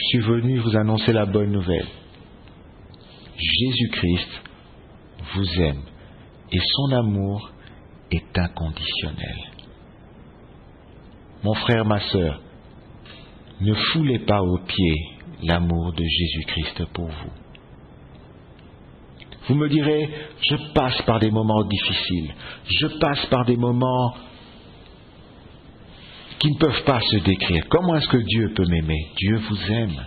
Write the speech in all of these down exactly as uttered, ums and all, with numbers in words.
suis venu vous annoncer la bonne nouvelle. Jésus-Christ vous aime et son amour est inconditionnel. Mon frère, ma sœur, ne foulez pas aux pieds l'amour de Jésus-Christ pour vous. Vous me direz, je passe par des moments difficiles, je passe par des moments qui ne peuvent pas se décrire. Comment est-ce que Dieu peut m'aimer? Dieu vous aime.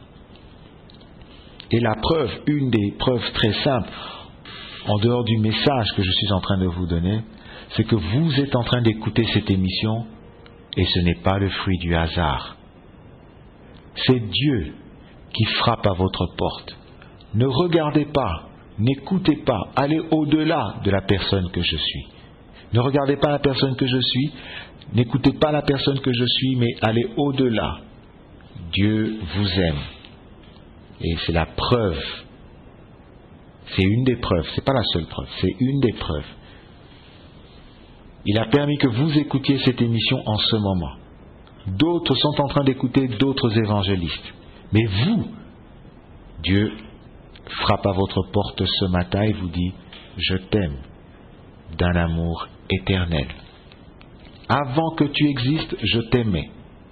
Et la preuve, une des preuves très simples, en dehors du message que je suis en train de vous donner, c'est que vous êtes en train d'écouter cette émission et ce n'est pas le fruit du hasard. C'est Dieu qui frappe à votre porte. Ne regardez pas, n'écoutez pas, allez au-delà de la personne que je suis. Ne regardez pas la personne que je suis, n'écoutez pas la personne que je suis, mais allez au-delà. Dieu vous aime. Et c'est la preuve. C'est une des preuves, c'est pas la seule preuve, c'est une des preuves. Il a permis que vous écoutiez cette émission en ce moment. D'autres sont en train d'écouter d'autres évangélistes. Mais vous, Dieu frappe à votre porte ce matin et vous dit, je t'aime d'un amour éternel. Avant que tu existes, je t'aimais.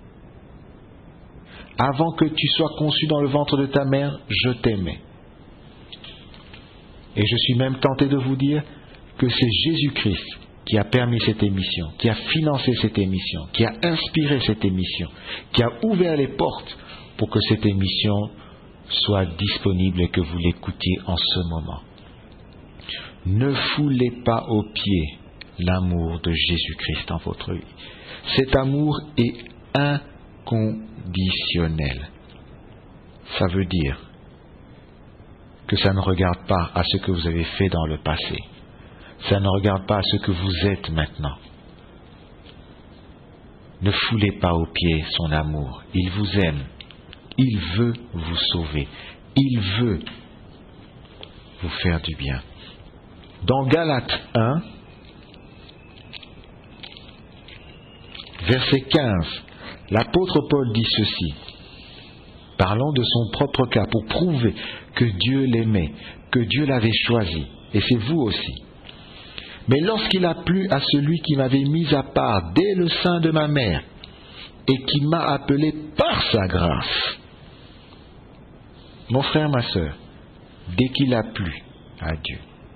Avant que tu sois conçu dans le ventre de ta mère, je t'aimais. Et je suis même tenté de vous dire que c'est Jésus-Christ qui a permis cette émission, qui a financé cette émission, qui a inspiré cette émission, qui a ouvert les portes pour que cette émission soit disponible et que vous l'écoutiez en ce moment. Ne foulez pas aux pieds l'amour de Jésus-Christ dans votre vie. Cet amour est inconditionnel. Ça veut dire que ça ne regarde pas à ce que vous avez fait dans le passé. Ça ne regarde pas à ce que vous êtes maintenant. Ne foulez pas aux pieds son amour. Il vous aime. Il veut vous sauver. Il veut vous faire du bien. Dans Galates un, verset quinze, l'apôtre Paul dit ceci, parlant de son propre cas, pour prouver que Dieu l'aimait, que Dieu l'avait choisi, et c'est vous aussi. Mais lorsqu'il a plu à celui qui m'avait mis à part dès le sein de ma mère, et qui m'a appelé par sa grâce, mon frère, ma sœur, dès qu'il a plu à Dieu,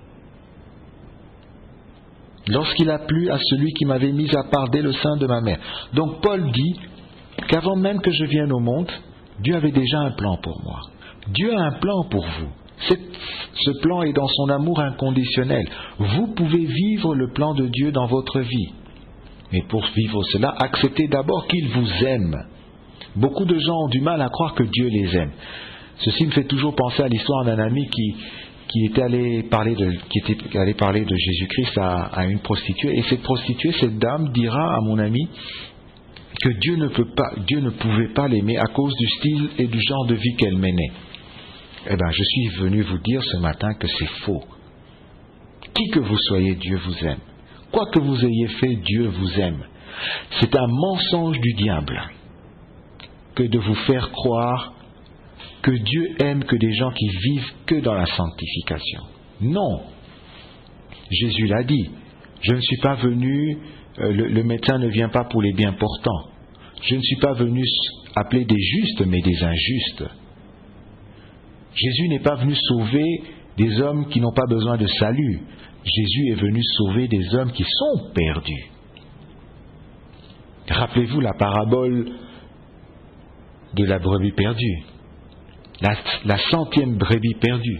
lorsqu'il a plu à celui qui m'avait mis à part dès le sein de ma mère. Donc Paul dit qu'avant même que je vienne au monde, Dieu avait déjà un plan pour moi. Dieu a un plan pour vous. C'est, ce plan est dans son amour inconditionnel. Vous pouvez vivre le plan de Dieu dans votre vie. Mais pour vivre cela, acceptez d'abord qu'il vous aime. Beaucoup de gens ont du mal à croire que Dieu les aime. Ceci me fait toujours penser à l'histoire d'un ami qui, qui était allé parler de, qui était allé parler de Jésus-Christ à, à une prostituée. Et cette prostituée, cette dame, dira à mon ami que Dieu ne peut pas, Dieu ne pouvait pas l'aimer à cause du style et du genre de vie qu'elle menait. Eh bien, je suis venu vous dire ce matin que c'est faux. Qui que vous soyez, Dieu vous aime. Quoi que vous ayez fait, Dieu vous aime. C'est un mensonge du diable que de vous faire croire que Dieu aime que des gens qui vivent que dans la sanctification. Non. Jésus l'a dit. Je ne suis pas venu, euh, le, le médecin ne vient pas pour les bien portants. Je ne suis pas venu appeler des justes, mais des injustes. Jésus n'est pas venu sauver des hommes qui n'ont pas besoin de salut. Jésus est venu sauver des hommes qui sont perdus. Rappelez-vous la parabole de la brebis perdue. La, la centième brebis perdue.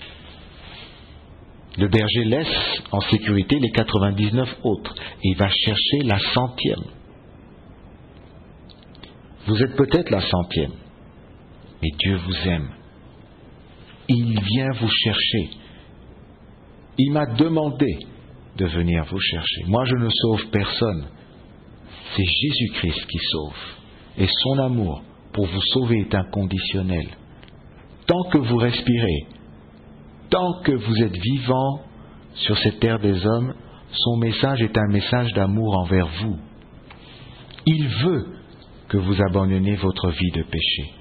Le berger laisse en sécurité les quatre-vingt-dix-neuf autres et il va chercher la centième. Vous êtes peut-être la centième, mais Dieu vous aime. Il vient vous chercher. Il m'a demandé de venir vous chercher. Moi, je ne sauve personne. C'est Jésus-Christ qui sauve. Et son amour pour vous sauver est inconditionnel. Tant que vous respirez, tant que vous êtes vivant sur cette terre des hommes, son message est un message d'amour envers vous. Il veut que vous abandonniez votre vie de péché.